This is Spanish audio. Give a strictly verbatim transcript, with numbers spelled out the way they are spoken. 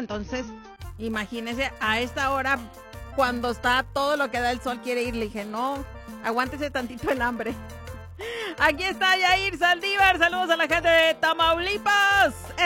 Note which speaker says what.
Speaker 1: entonces imagínese a esta hora cuando está todo lo que da el sol quiere ir. Le dije, no, aguántese tantito el hambre. Aquí está Yair Saldívar, saludos a la gente de Tamaulipas.